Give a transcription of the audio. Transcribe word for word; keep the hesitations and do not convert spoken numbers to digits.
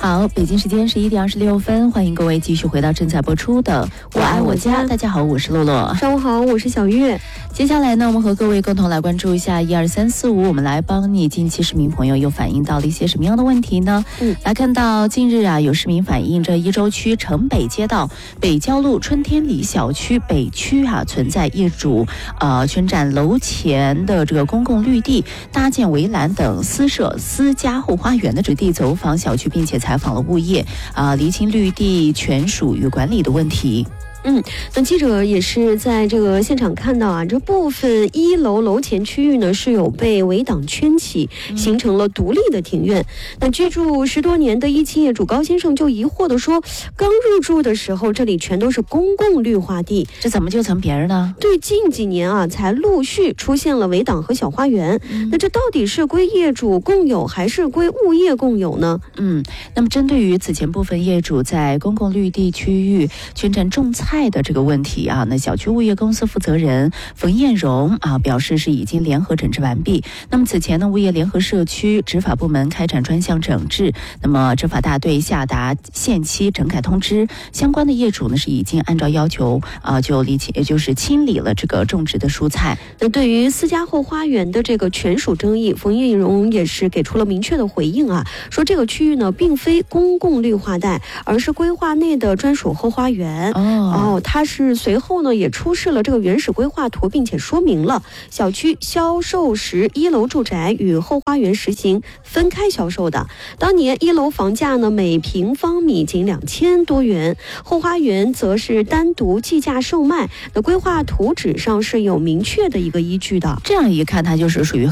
好，北京时间十一点二十六分，欢迎各位继续回到正在播出的《我爱我家》。大家好，我是洛洛。 上午好，我是小月。 接下来呢，我们和各位共同来关注一下一二三四五，我们来帮你近期市民朋友又反映到了一些什么样的问题呢？嗯，来看到近日啊，有市民反映这一州区城北街道北郊路春天里小区北区啊存在业主呃圈占楼前的这个公共绿地，搭建围栏等私设私家后花园的这地，走访小区，并且采访了物业啊、呃，厘清绿地权属与管理的问题。 嗯，那记者也是在这个现场看到啊，这部分一楼楼前区域呢是有被围挡圈起，形成了独立的庭院。那居住十多年的一期业主高先生就疑惑的说，刚入住的时候这里全都是公共绿化地， 这怎么就成别人呢？ 对，近几年啊才陆续出现了围挡和小花园。嗯、那这到底是归业主共有还是归物业共有呢？ 嗯，那么针对于此前部分业主在公共绿地区域圈占种菜的这个问题啊，那小区物业公司负责人冯艳荣啊表示是已经联合整治完毕。那么此前呢，物业联合社区执法部门开展专项整治，那么执法大队下达限期整改通知，相关的业主呢是已经按照要求啊就理清，也就是清理了这个种植的蔬菜。 那对于私家后花园的这个权属争议，冯艳荣也是给出了明确的回应啊，说这个区域呢并非公共绿化带，而是规划内的专属后花园。哦。哦，他是随后呢也出示了这个原始规划图，并且说明了小区销售时一楼住宅与后花园实行分开销售的。当年一楼房价呢每平方米仅两千多元，后花园则是单独计价售卖。那规划图纸上是有明确的一个依据的。 这样一看，它就是属于